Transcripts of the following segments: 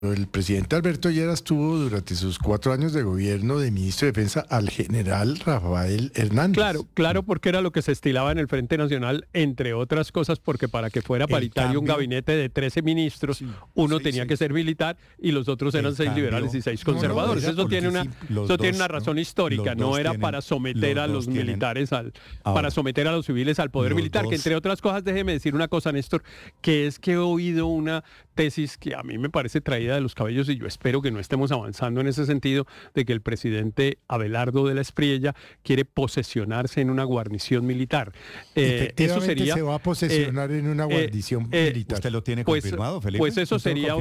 El presidente Alberto Lleras tuvo durante sus 4 años de gobierno de ministro de Defensa al general Rafael Hernández. Claro, porque era lo que se estilaba en el Frente Nacional, entre otras cosas, porque para que fuera paritario un gabinete de 13 ministros, uno tenía que ser militar y los otros eran 6 liberales y 6 conservadores. Eso tiene una razón histórica, no era para someter a los militares para someter a los civiles al poder militar, que entre otras cosas, déjeme decir una cosa, Néstor, que es que he oído una tesis que a mí me parece traída de los cabellos y yo espero que no estemos avanzando en ese sentido, de que el presidente Abelardo de la Espriella quiere posesionarse en una guarnición militar. Efectivamente, eso sería, se va a posesionar en una guarnición militar. ¿Usted lo tiene confirmado, Felipe? Pues eso sería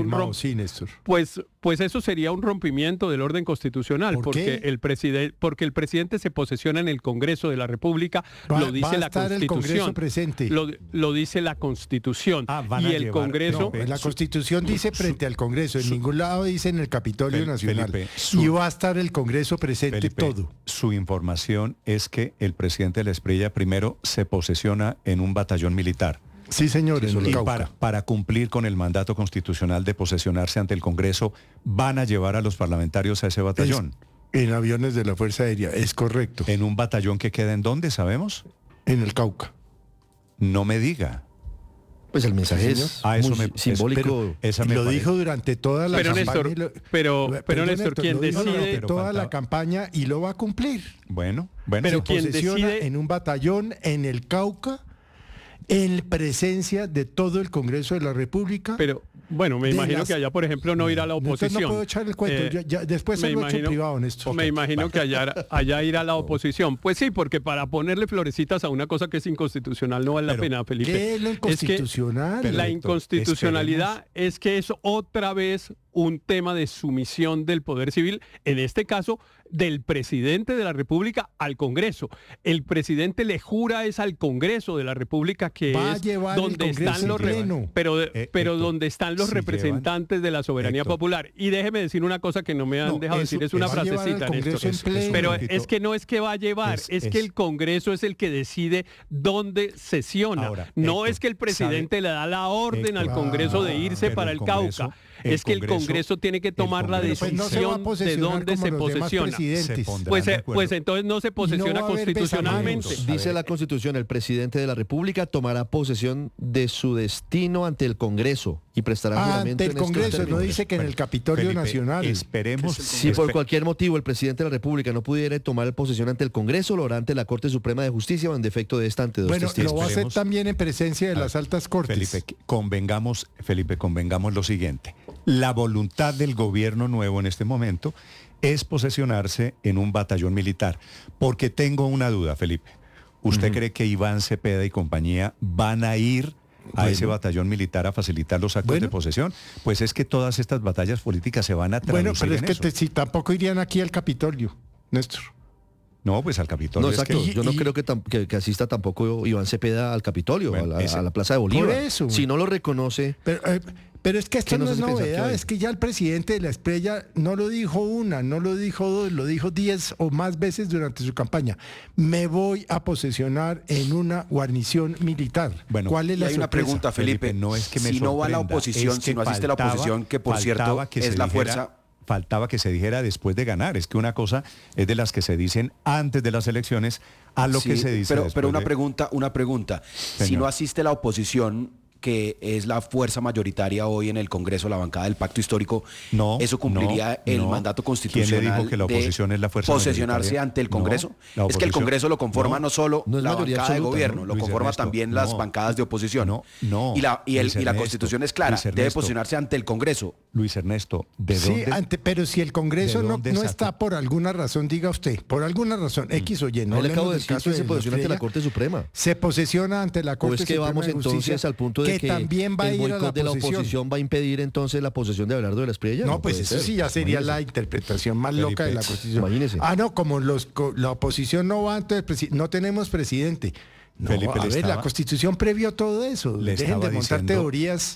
pues eso sería un rompimiento del orden constitucional, porque el presidente se posesiona en el Congreso de la República, lo dice la Constitución. El Congreso presente. Lo dice la Constitución. Y el Congreso... la Constitución dice frente al Congreso, en ningún lado dice en el Capitolio Nacional. Felipe, y va a estar el Congreso presente, Felipe, todo. Su información es que el presidente de la Espriella primero se posesiona en un batallón militar. Sí, señor, en y para cumplir con el mandato constitucional de posesionarse ante el Congreso, van a llevar a los parlamentarios a ese batallón. En aviones de la Fuerza Aérea, es correcto. ¿En un batallón que queda en dónde, sabemos? En el Cauca. No me diga. Pues el mensaje es muy simbólico. Lo dijo durante toda la campaña. Pero Néstor, quien decide toda la campaña y lo va a cumplir. Bueno. Pero quien posesiona en un batallón en el Cauca, en presencia de todo el Congreso de la República. Pero bueno, me imagino que allá, por ejemplo, no irá la oposición. No puedo echar el cuento, después se lo he hecho privado, Néstor. Me imagino que allá irá la oposición. Pues sí, porque para ponerle florecitas a una cosa que es inconstitucional no vale la pena, Felipe. ¿Qué es lo inconstitucional? Es que la inconstitucionalidad es que es otra vez un tema de sumisión del poder civil, en este caso del presidente de la República al Congreso. El presidente le jura es al Congreso de la República que es donde están donde están los representantes de la soberanía popular. Y déjeme decir una cosa que no me han dejado decir, es una frasecita, pero es que no es que va a llevar, es que el Congreso es el que decide dónde sesiona. Ahora, no es que el presidente le da la orden al Congreso de irse para el Cauca. Es que el Congreso tiene que tomar la decisión de dónde se posesiona. Pues entonces no se posesiona constitucionalmente. Dice la Constitución, el presidente de la República tomará posesión de su destino ante el Congreso y prestará juramento ante el Congreso, no dice que en el Capitolio Nacional. Esperemos. Si por cualquier motivo el presidente de la República no pudiera tomar posesión ante el Congreso, lo hará ante la Corte Suprema de Justicia o en defecto de esta ante dos testigos. Lo va a hacer también en presencia de las altas cortes. Felipe, convengamos lo siguiente. La voluntad del gobierno nuevo en este momento es posesionarse en un batallón militar. Porque tengo una duda, Felipe. ¿Usted cree que Iván Cepeda y compañía van a ir a ese batallón militar a facilitar los actos de posesión? Pues es que todas estas batallas políticas se van a traducir pero es que si tampoco irían aquí al Capitolio, Néstor. No, pues al Capitolio. No, exacto. Yo no creo que asista tampoco Iván Cepeda al Capitolio, a la Plaza de Bolívar. Por eso. Si no lo reconoce... Pero es que esto no es novedad, es que ya el presidente de la Espriella no lo dijo una, no lo dijo dos, lo dijo 10 o más veces durante su campaña. Me voy a posesionar en una guarnición militar. Bueno, ¿cuál es la sorpresa? Hay una pregunta, Felipe, no es que si no va a la oposición, si no asiste a la oposición, que por cierto es la fuerza... Faltaba que se dijera después de ganar. Es que una cosa es de las que se dicen antes de las elecciones a lo que se dice después. Pero una pregunta. Señor. Si no asiste la oposición, que es la fuerza mayoritaria hoy en el Congreso, la bancada del Pacto Histórico, ¿eso cumpliría el mandato constitucional? ¿Quién le dijo que la oposición es la fuerza posesionarse ante el Congreso? Es que el Congreso lo conforma no solo la bancada de gobierno, lo conforma también las bancadas de oposición. Y la Constitución es clara, debe posicionarse ante el Congreso. Luis Ernesto, ¿de dónde? Pero si el Congreso no está por alguna razón, diga usted, por alguna razón, X o Y, no le acabo de decir que se posiciona ante la Corte Suprema. Se posesiona ante la Corte Suprema. ¿O es que vamos entonces al punto de que también va a ir a la de la oposición va a impedir entonces la posesión de Abelardo de la Espriella? No, pues eso sí ya sería la interpretación más loca de la Constitución. Imagínese. Como la oposición no va, entonces no tenemos presidente. No, Felipe, la Constitución previó todo eso. Dejen de montar teorías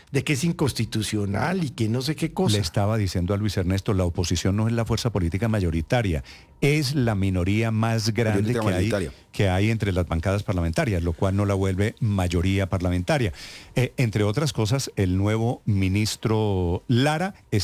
de que es inconstitucional y que no sé qué cosa. Le estaba diciendo a Luis Ernesto, la oposición no es la fuerza política mayoritaria, es la minoría más grande que hay entre las bancadas parlamentarias, lo cual no la vuelve mayoría parlamentaria. Entre otras cosas, el nuevo ministro Lara